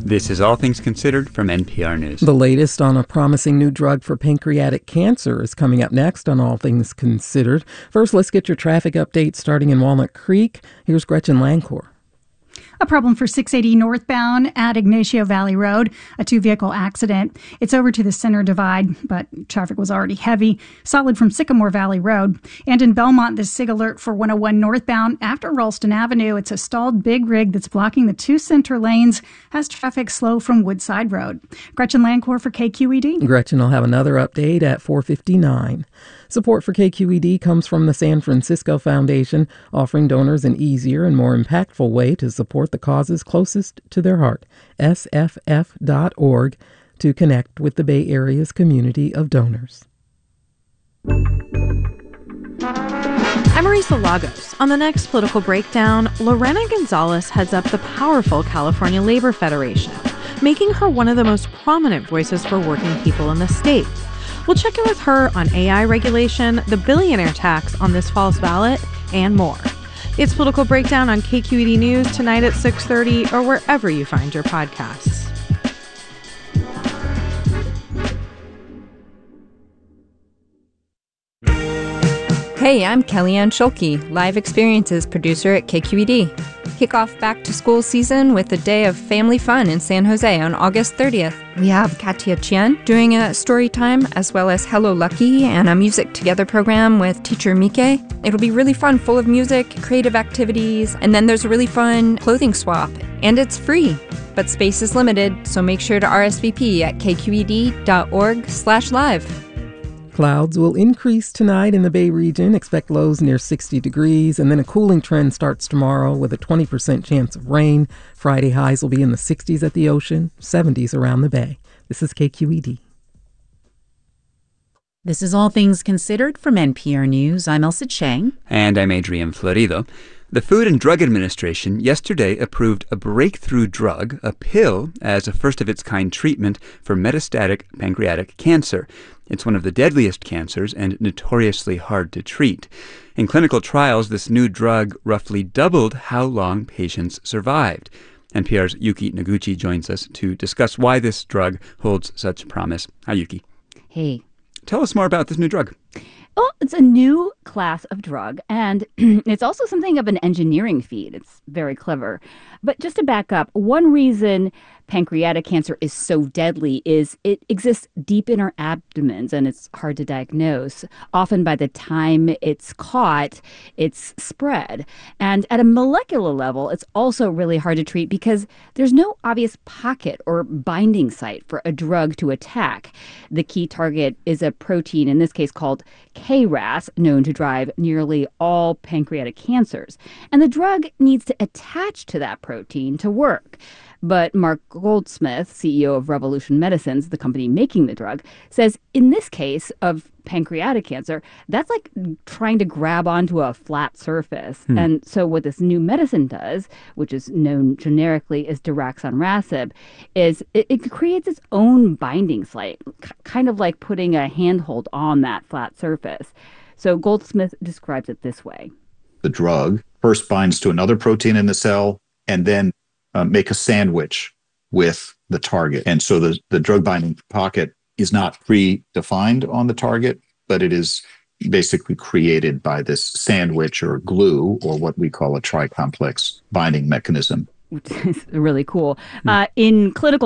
This is All Things Considered from NPR News. The latest on a promising new drug for pancreatic cancer is coming up next on All Things Considered. First, let's get your traffic update starting in Walnut Creek. Here's Gretchen Lancor. A problem for 680 northbound at Ignacio Valley Road, a two-vehicle accident. It's over to the center divide, but traffic was already heavy. Solid from Sycamore Valley Road. And in Belmont, the SIG alert for 101 northbound after Ralston Avenue. It's a stalled big rig that's blocking the two center lanes, has traffic slow from Woodside Road. Gretchen Lancor for KQED. Gretchen will have another update at 4:59. Support for KQED comes from the San Francisco Foundation, offering donors an easier and more impactful way to support the causes closest to their heart. sff.org to connect with the Bay Area's community of donors. I'm Marisa Lagos. On the next Political Breakdown, Lorena Gonzalez heads up the powerful California Labor Federation, making her one of the most prominent voices for working people in the state. We'll check in with her on AI regulation, the billionaire tax on this fall's ballot, and more. It's Political Breakdown on KQED News tonight at 6:30 or wherever you find your podcasts. Hey, I'm Kellyanne Schulke, Live Experiences producer at KQED. Kick off back-to-school season with a day of family fun in San Jose on August 30th. We have Katia Chien doing a story time, as well as Hello Lucky and a Music Together program with teacher Mike. It'll be really fun, full of music, creative activities, and then there's a really fun clothing swap. And it's free, but space is limited, so make sure to RSVP at kqed.org/live. Clouds will increase tonight in the Bay region. Expect lows near 60 degrees, and then a cooling trend starts tomorrow with a 20% chance of rain. Friday highs will be in the 60s at the ocean, 70s around the Bay. This is KQED. This is All Things Considered from NPR News. I'm Elsa Chang. And I'm Adrian Florido. The Food and Drug Administration yesterday approved a breakthrough drug, a pill, as a first-of-its-kind treatment for metastatic pancreatic cancer. It's one of the deadliest cancers and notoriously hard to treat. In clinical trials, this new drug roughly doubled how long patients survived. NPR's Yuki Noguchi joins us to discuss why this drug holds such promise. Hi, Yuki. Hey. Tell us more about this new drug. Well, it's a new class of drug, and it's also something of an engineering feat. It's very clever. But just to back up, one reason pancreatic cancer is so deadly is it exists deep in our abdomens, and it's hard to diagnose. Often by the time it's caught, it's spread. And at a molecular level, it's also really hard to treat because there's no obvious pocket or binding site for a drug to attack. The key target is a protein, in this case called KRAS, known to drive nearly all pancreatic cancers. And the drug needs to attach to that protein to work. But Mark Goldsmith, CEO of Revolution Medicines, the company making the drug, says in this case of pancreatic cancer, that's like trying to grab onto a flat surface. And so what this new medicine does, which is known generically as daraxonrasib, is it creates its own binding site, kind of like putting a handhold on that flat surface. So Goldsmith describes it this way. The drug first binds to another protein in the cell and then make a sandwich with the target. And so the drug binding pocket is not predefined on the target, but it is basically created by this sandwich or glue, or what we call a tricomplex binding mechanism. Which is really cool. In clinical